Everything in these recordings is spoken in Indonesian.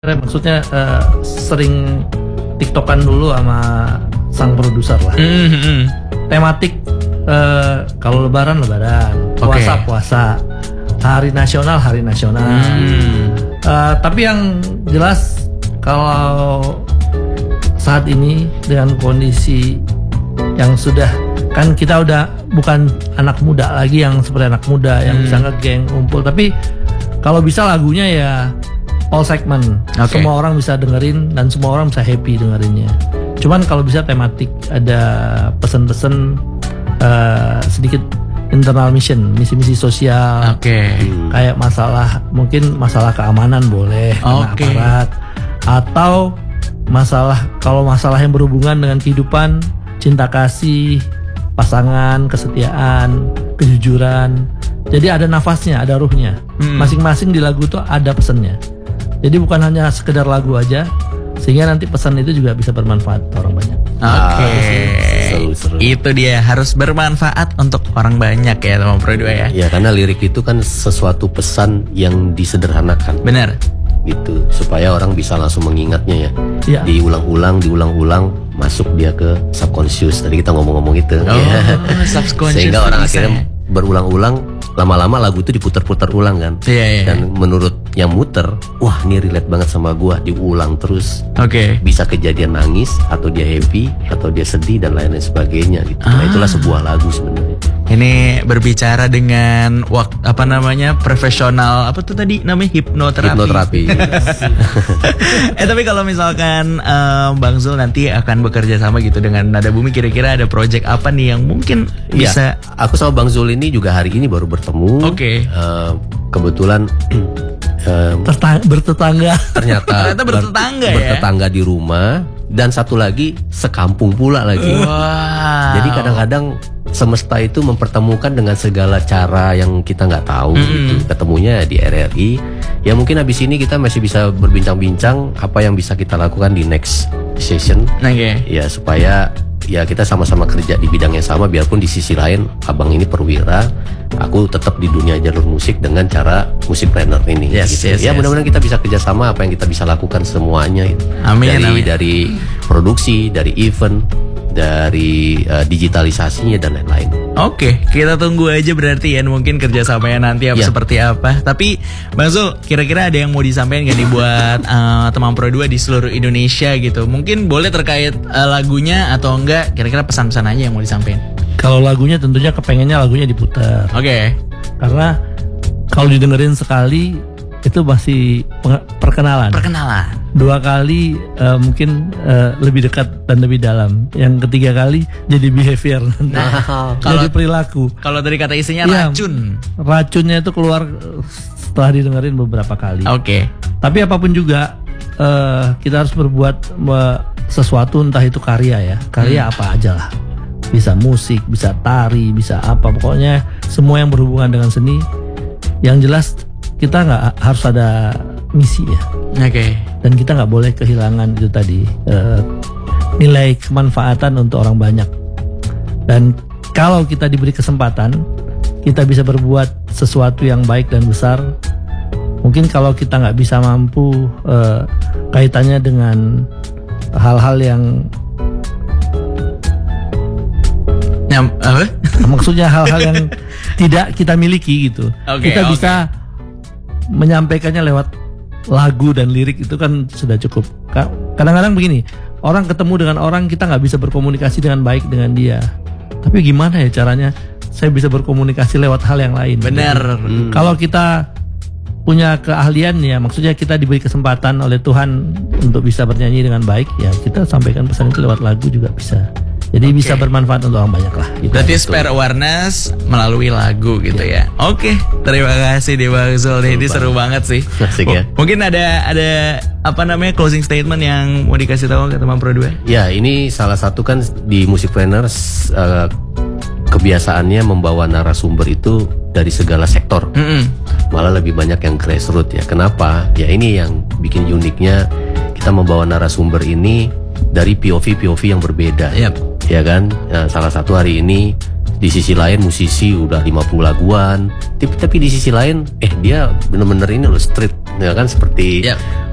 Maksudnya sering tiktokan dulu sama sang produser lah. Tematik kalau lebaran, puasa, hari nasional. Tapi yang jelas kalau saat ini dengan kondisi yang sudah, kan kita udah bukan anak muda lagi yang seperti anak muda yang bisa ngegeng ngumpul, tapi kalau bisa lagunya ya all segment, semua orang bisa dengerin dan semua orang bisa happy dengerinnya. Cuman kalau bisa tematik, ada pesan-pesan sedikit internal mission, misi-misi sosial. Kayak mungkin masalah keamanan boleh, kena aparat, atau kalau masalah yang berhubungan dengan kehidupan, cinta kasih, pasangan, kesetiaan, kejujuran. Jadi ada nafasnya, ada ruhnya. Masing-masing di lagu itu ada pesannya. Jadi bukan hanya sekedar lagu aja, sehingga nanti pesan itu juga bisa bermanfaat orang banyak. Seru. Itu dia, harus bermanfaat untuk orang banyak ya teman Pro 2 ya. Ya, karena lirik itu kan sesuatu pesan yang disederhanakan. Benar. Gitu, supaya orang bisa langsung mengingatnya ya. Ya. Diulang-ulang, masuk dia ke subconscious. Tadi kita ngomong-ngomong itu. Subconscious. Sehingga orang akhirnya berulang-ulang, lama-lama lagu itu diputar-putar ulang kan. Dan menurut yang muter, wah ini relate banget sama gua, diulang terus. Bisa kejadian nangis, atau dia happy, atau dia sedih dan lain-lain sebagainya gitu. Nah, itulah sebuah lagu sebenarnya. Ini berbicara dengan profesional, apa tuh tadi namanya, hipnoterapi. Tapi kalau misalkan Bang Zul nanti akan bekerja sama gitu dengan Nada Bumi, kira-kira ada project apa nih yang mungkin bisa? Aku sama Bang Zul ini juga hari ini baru bertemu. Kebetulan bertetangga. Ternyata bertetangga di rumah, dan satu lagi sekampung pula lagi. Jadi kadang-kadang semesta itu mempertemukan dengan segala cara yang kita nggak tahu gitu. Ketemunya di RRI. Ya mungkin habis ini kita masih bisa berbincang-bincang apa yang bisa kita lakukan di next session. Ya supaya ya kita sama-sama kerja di bidang yang sama, biarpun di sisi lain abang ini perwira, aku tetap di dunia jalur musik dengan cara musik planner ini. Mudah-mudahan kita bisa kerjasama, apa yang kita bisa lakukan semuanya. Amin. Dari produksi, dari event, dari digitalisasinya dan lain-lain. Kita tunggu aja berarti ya, mungkin kerjasamanya nanti seperti apa. Tapi Bang Zul, kira-kira ada yang mau disampaikan gak nih buat teman Pro 2 di seluruh Indonesia gitu? Mungkin boleh terkait lagunya atau enggak, kira-kira pesan-pesan aja yang mau disampaikan. Kalau lagunya tentunya kepengennya lagunya diputar. Karena kalau didengerin sekali itu masih perkenalan. Dua kali mungkin lebih dekat dan lebih dalam. Yang ketiga kali jadi behavior, jadi perilaku. Kalau dari kata isinya racun. Racunnya itu keluar setelah didengerin beberapa kali. Tapi apapun juga kita harus berbuat sesuatu, entah itu karya ya. Karya apa aja lah. Bisa musik, bisa tari, bisa apa. Pokoknya semua yang berhubungan dengan seni. Yang jelas kita nggak harus ada misi ya. Dan kita nggak boleh kehilangan itu tadi, nilai kemanfaatan untuk orang banyak. Dan kalau kita diberi kesempatan, kita bisa berbuat sesuatu yang baik dan besar. Mungkin kalau kita nggak bisa mampu kaitannya dengan hal-hal yang maksudnya hal-hal yang tidak kita miliki gitu. Kita bisa menyampaikannya lewat lagu dan lirik, itu kan sudah cukup. Kadang-kadang begini, orang ketemu dengan orang, kita nggak bisa berkomunikasi dengan baik dengan dia. Tapi gimana ya caranya saya bisa berkomunikasi lewat hal yang lain? Benar. Kalau kita punya keahlian ya, maksudnya kita diberi kesempatan oleh Tuhan untuk bisa bernyanyi dengan baik, ya kita sampaikan pesan itu lewat lagu juga bisa. Jadi bisa bermanfaat untuk orang banyak lah gitu. Berarti spread awareness melalui lagu gitu ya. Terima kasih deh Bang Zul. Ini seru banget sih. Mungkin ada closing statement yang mau dikasih tahu ke teman Pro 2? Ya, ini salah satu kan di Music Planners kebiasaannya membawa narasumber itu dari segala sektor. Malah lebih banyak yang grassroots ya. Kenapa? Ya ini yang bikin uniknya, kita membawa narasumber ini dari POV yang berbeda. Ya kan, salah satu hari ini di sisi lain musisi udah 50 laguan, tapi di sisi lain dia bener-bener ini loh street, ya kan, seperti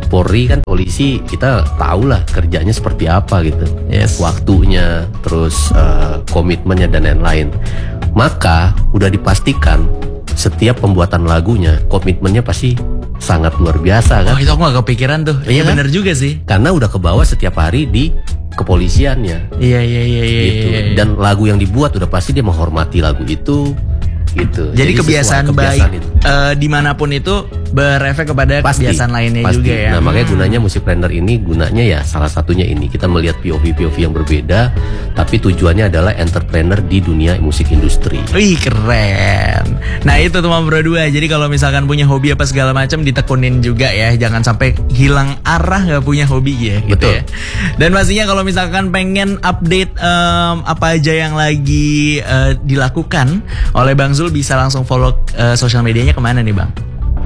Polri kan, polisi kita tahu lah kerjanya seperti apa gitu. Yes. Waktunya, terus komitmennya dan lain-lain. Maka udah dipastikan setiap pembuatan lagunya komitmennya pasti sangat luar biasa kan. Oh, itu aku gak kepikiran tuh. Iya kan? bener juga sih. Karena udah kebawa setiap hari di kepolisiannya. Iya. Gitu. Dan lagu yang dibuat udah pasti dia menghormati lagu itu gitu. Jadi kebiasaan baik dimanapun itu berefek kepada kebiasaan lainnya pasti. Juga ya. Nah makanya gunanya Music Planner ini, gunanya ya salah satunya ini, kita melihat POV yang berbeda, tapi tujuannya adalah entrepreneur di dunia musik industri. Wih keren. Nah itu teman Bro 2. Jadi kalau misalkan punya hobi apa segala macam ditekunin juga ya, jangan sampai hilang arah nggak punya hobi ya. Gitu. Betul. Ya. Dan pastinya kalau misalkan pengen update apa aja yang lagi dilakukan oleh Bang Zul, bisa langsung follow sosial medianya kemana nih Bang?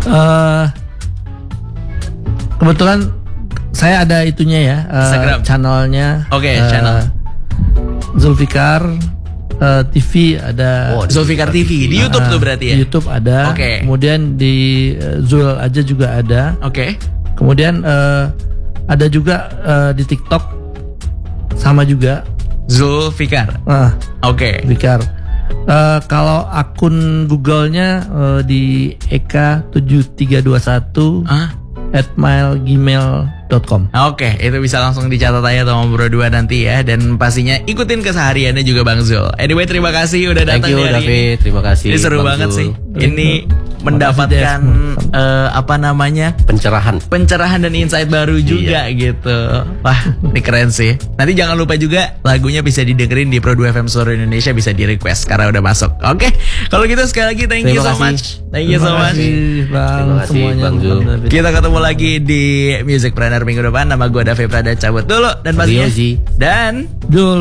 Kebetulan saya ada itunya ya, channelnya. Oke, channel Zulfikar TV ada. Zulfikar TV di YouTube tuh berarti ya? Di YouTube ada. Oke. Kemudian di Zul aja juga ada. Oke. Kemudian ada juga di TikTok sama juga. Zulfikar. Oke. Zulfikar. Kalau akun Google-nya di eka7321 @gmail.com. Oke, itu bisa langsung dicatat aja sama Bro 2 nanti ya. Dan pastinya ikutin kesehariannya juga Bang Zul. Anyway, terima kasih udah datang dari David. Ini. Terima kasih. Ini seru Bang banget Zul. sih. Ini mendapatkan apa namanya, pencerahan dan insight baru juga gitu. Wah, ini keren sih. Nanti jangan lupa juga lagunya bisa didengerin di Pro 2 FM seluruh Indonesia, bisa di request karena udah masuk. Oke, kalau gitu sekali lagi thank you so much. Thank you so much. Terima kasih Bang Zul. Kita ketemu lagi di Music Planner minggu depan. Nama gue David Prada cabut dulu dan pastinya Riozi dan Zul.